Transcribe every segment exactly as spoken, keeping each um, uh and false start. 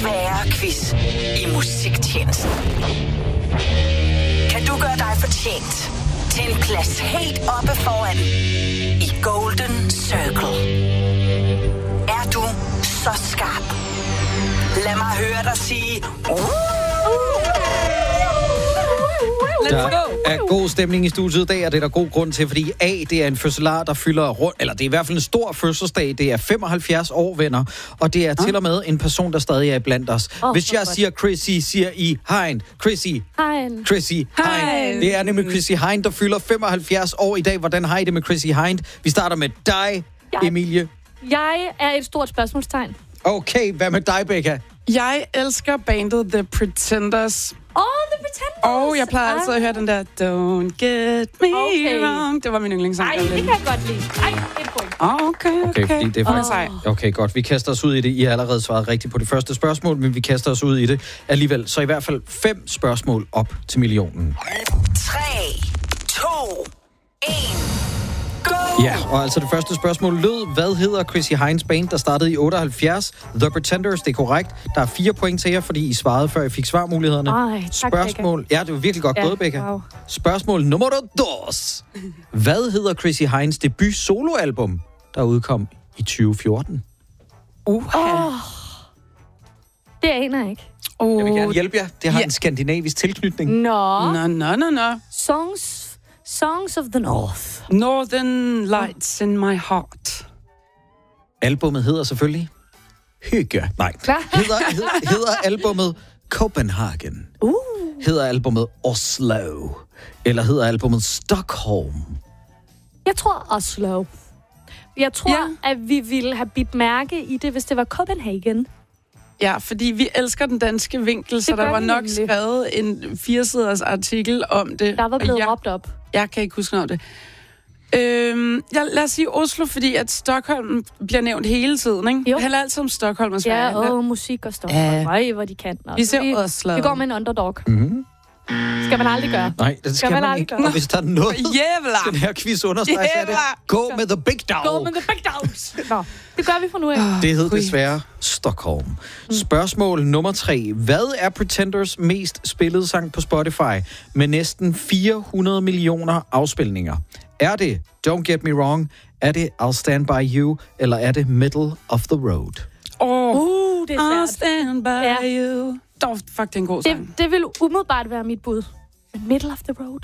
svære quiz i musiktjenesten. Kan du gøre dig fortjent til en plads helt oppe foran i Golden Circle? Er du så skarp? Lad mig høre dig sige... Der er god stemning i studiet i dag, og det er der god grund til, fordi A, det er en fødselar, der fylder rundt, eller det er i hvert fald en stor fødselsdag, det er femoghalvfjerds år, venner, og det er oh. til og med en person, der stadig er blandt os. Oh, Hvis jeg siger Chrissy, siger I Hein. Chrissy. Hein. Chrissy. Hein. Det er nemlig Chrissy Hein, der fylder femoghalvfjerds år i dag. Hvordan har I det med Chrissy Hein? Vi starter med dig, jeg. Emilie. Jeg er et stort spørgsmålstegn. Okay, hvad med dig, Becca? Jeg elsker bandet The Pretenders. Åh, oh, The Pretenders! Og jeg plejer altid at høre den der Don't get me okay. wrong. Det var min yndlingssang. Ej, det kan jeg godt lide. Ej, et point. Okay, okay. Okay, fordi det er faktisk... Oh. Okay, godt. Vi kaster os ud i det. I har allerede svaret rigtigt på det første spørgsmål, men vi kaster os ud i det alligevel. Så i hvert fald fem spørgsmål op til millionen. tre, to, et... Ja, og altså det første spørgsmål lød, hvad hedder Chrissy Hines band, der startede i otteoghalvfjerds? The Pretenders, det er korrekt. Der er fire point til jer, fordi I svarede, før I fik svarmulighederne. Ej, tak, spørgsmål, Becca. ja, det var virkelig godt ja, gået, Becca. Wow. Spørgsmål nummer dos. Hvad hedder Chrissy Hines debut soloalbum, der udkom i tyve fjorten? Uh, oh. Det aner jeg ikke. Uh. Jeg vil gerne hjælpe jer. Det har Ja. en skandinavisk tilknytning. Nå. Nå, nå, nå, nå. Songs, Songs of the North. Northern Lights in my heart. Albummet hedder selvfølgelig Hygge. Nej, hedder, hedder, hedder albummet Copenhagen? Uh. Hedder albummet Oslo? Eller hedder albummet Stockholm? Jeg tror Oslo. Jeg tror, ja. at vi ville have bidt mærke i det, hvis det var Copenhagen. Ja, fordi vi elsker den danske vinkel, så det der var nok nemlig. skrevet en firesiders artikel om det. Der var blevet jeg, råbt op. Jeg kan ikke huske noget af det. Øhm, jeg, lad os sige Oslo, fordi at Stockholm bliver nævnt hele tiden, ikke? Jo. Heller altid om Stockholm og Sverige. Ja, og musik og Stockholm. Nej, hvor de kan. Vi ser vi, Oslo. vi går med en underdog. Mm-hmm. Skal man aldrig gøre. Nej, det skal, skal man, man ikke. Og hvis der er noget, Jævla. den her quiz understreger, så er det gå med the big dog. Gå med the big dogs. Nå, det gør vi for nu af. Det hed desværre Stockholm. Spørgsmål nummer tre. Hvad er Pretenders mest spillede sang på Spotify med næsten fire hundrede millioner afspilninger? Er det Don't Get Me Wrong? Er det I'll Stand By You? Eller er det Middle of the Road? Oh, uh, det er I'll stand by ja. you. Oh, fuck, det er en god sang. Det, det vil umiddelbart være mit bud. Middle of the Road.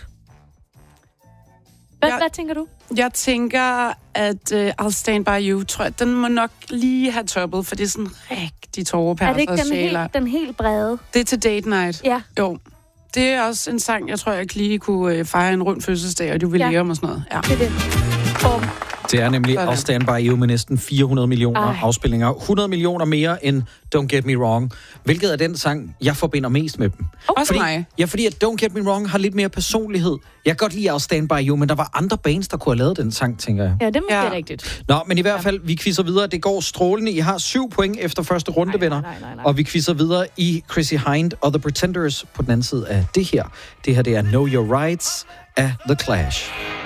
Hvad, jeg, hvad tænker du? Jeg tænker, at uh, I'll Stand By You, tror jeg, den må nok lige have toppet, for det er sådan rigtig tårepærser. Er det ikke den helt, den helt brede? Det er til Date Night. Ja. Jo. Det er også en sang, jeg tror, jeg lige kunne uh, fejre en rund fødselsdag, og jubilæum ja. og sådan noget. Ja. Det er det. Bum. Det er nemlig I'll Stand By You med næsten fire hundrede millioner Ej. afspilninger. hundrede millioner mere end Don't Get Me Wrong. Hvilket er den sang, jeg forbinder mest med dem. Også fordi, mig. Ja, fordi at Don't Get Me Wrong har lidt mere personlighed. Jeg kan godt lide I'll Stand By You, men der var andre bands, der kunne have lavet den sang, tænker jeg. Ja, det er måske ja. rigtigt. Nå, men i hvert fald, vi quizzer videre. Det går strålende. I har syv point efter første runde, venner. Nej, nej, nej. Og vi quizzer videre i Chrissy Hynde og The Pretenders på den anden side af det her. Det her, det er Know Your Rights af The Clash.